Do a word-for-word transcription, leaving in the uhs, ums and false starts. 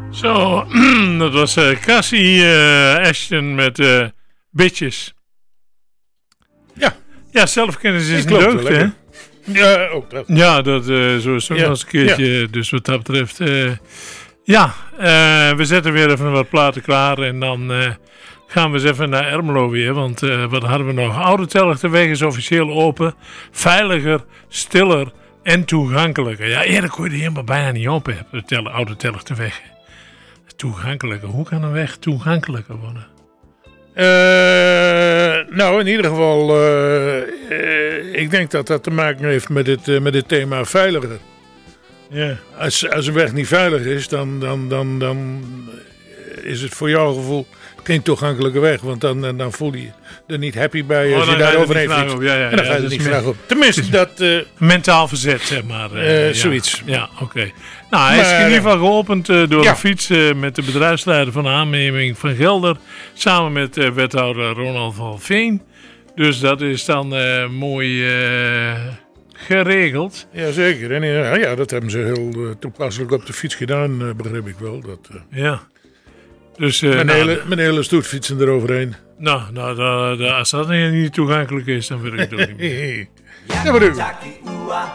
Zo, dat was uh, Cassie uh, Ashton met uh, Bitches. Ja. Ja, zelfkennis is een deugd, hè? Ja, ook dat. Ja, dat, uh, zo is het ja. nog eens een keertje. Ja. Dus wat dat betreft... Uh, ja, uh, we zetten weer even wat platen klaar. En dan uh, gaan we eens even naar Ermelo weer. Want uh, wat hadden we nog? Oude Telgterweg is officieel open. Veiliger, stiller en toegankelijker. Ja, eerder kon je die helemaal bijna niet open hebben. De Oude Telgterweg. Toegankelijker. Hoe kan een weg toegankelijker worden? Uh, nou, in ieder geval, uh, uh, ik denk dat dat te maken heeft met het, uh, met het thema veiliger. Ja. Als, als een weg niet veilig is, dan, dan, dan, dan is het voor jouw gevoel geen toegankelijke weg. Want dan, dan voel je je er niet happy bij als oh, je daar overheen fietst. Ja, ja, en dan ja, ga je er niet graag op. Tenminste, dat... Uh, mentaal verzet, zeg maar. Uh, uh, ja. Zoiets. Ja, oké. Okay. Nou, hij is maar, in ieder geval geopend uh, door ja. de fiets uh, met de bedrijfsleider van de aanneming van Gelder. Samen met uh, wethouder Ronald van Veen. Dus dat is dan uh, mooi uh, geregeld. Jazeker. En ja, ja, dat hebben ze heel uh, toepasselijk op de fiets gedaan, uh, begrijp ik wel. Dat, uh, ja. Dus, uh, mijn, nou, hele, mijn hele stoet fietsen eroverheen. Nou, nou da, da, als dat niet toegankelijk is, dan weet ik het ook niet meer. Ja, maar